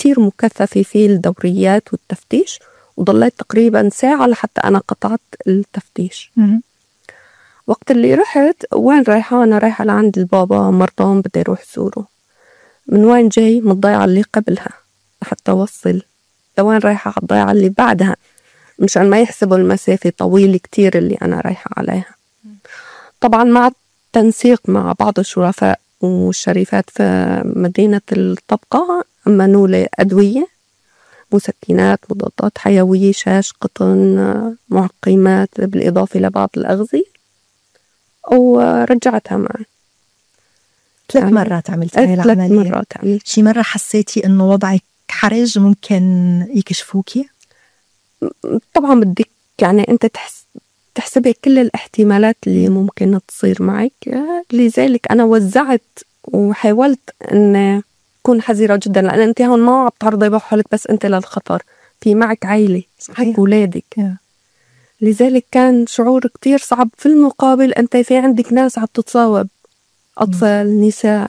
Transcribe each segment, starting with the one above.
كتير مكثفة في الدوريات والتفتيش، وضليت تقريبا ساعة لحتى أنا قطعت التفتيش. وقت اللي رحت، وين رايحة؟ أنا رايحة لعند البابا مرضان، بدي أروح زوره. من وين جاي؟ من الضيعة اللي قبلها لحتى أوصل. لوين رايحة؟ على الضيعة اللي بعدها، مشان ما يحسبوا المسافة طويلة كتير اللي أنا رايحة عليها. طبعا مع التنسيق مع بعض الشرفاء والشريفات في مدينة الطبقة، أمنوا لي أدوية، مسكنات، مضادات حيوية، شاش، قطن، معقمات، بالإضافة لبعض الأغذية، ورجعتها معي. 3 مرات عملت هاي العملية؟ 3 مرات عملت. شي مرة حسيتي إنه وضعك حرج ممكن يكشفوكي؟ طبعا بدك يعني أنت تحسبي كل الاحتمالات اللي ممكن تصير معك. لذلك أنا وزعت وحاولت أن أكون حذرة جدا، لأن أنت هون ما عم تعرضي بحالك بس أنت للخطر، في معك عائلة، معك أولادك. لذلك كان شعور كتير صعب. في المقابل أنت في عندك ناس عم تتصاوب، أطفال، نساء،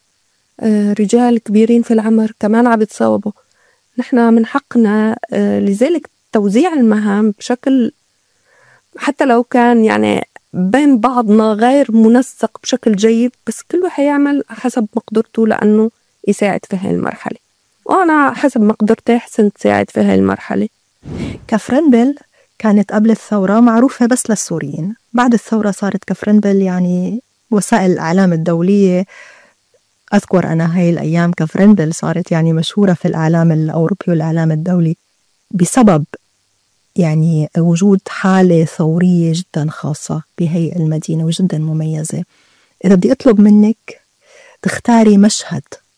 رجال كبيرين في العمر كمان عم يتصاوبوا. نحن من حقنا لذلك توزيع المهام بشكل حتى لو كان يعني بين بعضنا غير منسق بشكل جيد، بس كل واحد يعمل حسب مقدرته لأنه يساعد في هاي المرحلة، وأنا حسب مقدرتي حسنت ساعد في هاي المرحلة. كفرنبل كانت قبل الثورة معروفة بس للسوريين، بعد الثورة صارت كفرنبل يعني وسائل الإعلام الدولية. أذكر أنا هاي الأيام كفرنبل صارت يعني مشهورة في الإعلام الأوروبي والإعلام الدولي بسبب يعني وجود حالة ثورية جدا خاصة بهي المدينة وجدا مميزة. إذا بدي أطلب منك تختاري مشهد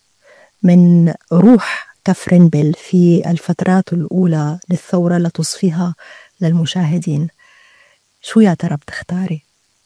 من روح كفرنبل في الفترات الأولى للثورة لتصفيها للمشاهدين، شو يا ترى بتختاري؟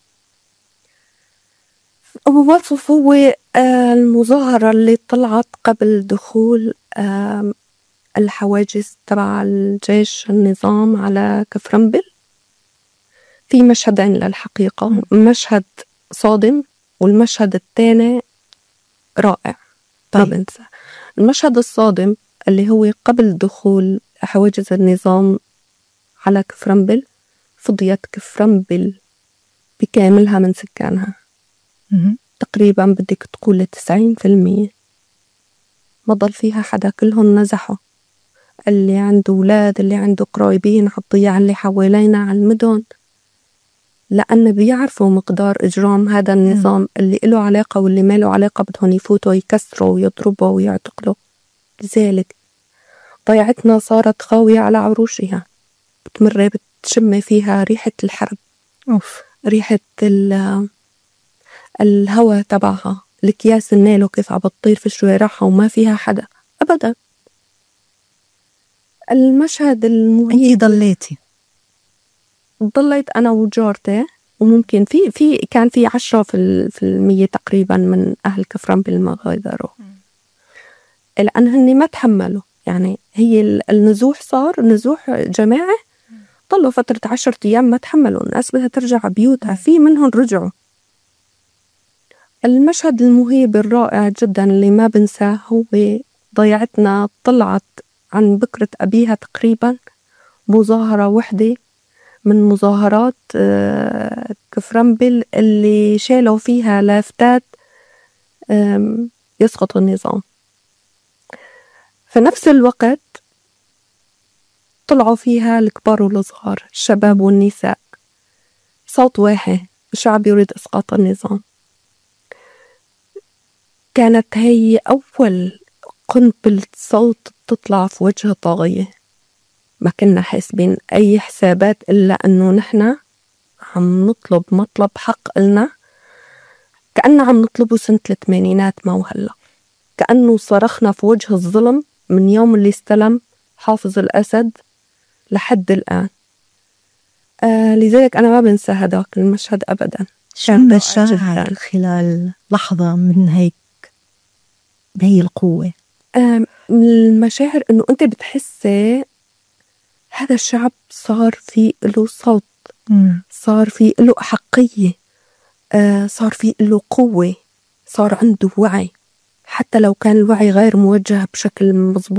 وصف هو المظاهرة اللي طلعت قبل دخول الحواجز تبع الجيش النظام على كفرنبل. في مشهدين للحقيقة، مشهد صادم والمشهد الثاني رائع. ما بنسى المشهد الصادم اللي هو قبل دخول حواجز النظام على كفرنبل. فضيت كفرنبل بكاملها من سكانها، تقريبا بدك تقول 90%. ما ضل فيها حدا، كلهم نزحوا. اللي عنده أولاد، اللي عنده قرايبين على الضياع اللي حوالينا على المدن، لأن بيعرفوا مقدار إجرام هذا النظام. اللي له علاقة واللي ما له علاقة بدهم يفوتوا يكسروا ويضربوا ويعتقلوا. لذلك ضيعتنا صارت خاوية على عروشها، بتمر بتشم فيها ريحة الحرب، ريحة الهواء تبعها، الأكياس النالو كيف عم بتطير في شوارعها وما فيها حدا أبدا. المشهد المهيب. ضليت أنا وجارتي، وممكن كان في 10% تقريبا من أهل كفرنبل ما غادروا، لأن هني ما تحملوا. يعني هي النزوح صار نزوح جماعي، ضلوا فترة 10 أيام ما تحملوا، الناس بدها ترجع بيوتها. في منهم رجعوا. المشهد المهيب الرائع جدا اللي ما بنساه هو ضيعتنا طلعت عن بكرة أبيها تقريبا مظاهرة وحدة من مظاهرات كفرنبل اللي شالوا فيها لافتات يسقط النظام. في نفس الوقت طلعوا فيها الكبار والصغار، الشباب والنساء، صوت واحد: الشعب يريد إسقاط النظام. كانت هي أول قنبلة صوت تطلع في وجه طاغية. ما كنا حاسبين أي حسابات إلا أنه نحن عم نطلب مطلب حق لنا، كأننا عم نطلبه سنة 80، ما وهلا. كأنه صرخنا في وجه الظلم من يوم اللي استلم حافظ الأسد لحد الآن. لذلك أنا ما بنسى هذاك المشهد أبدا. شو مشاعر خلال لحظة من هيك بهي القوة؟ المشاعر إنه أنت بتحسي هذا الشعب صار في له صوت، صار في له حقية، صار في له قوة، صار عنده وعي، حتى لو كان الوعي غير موجه بشكل مضبوط.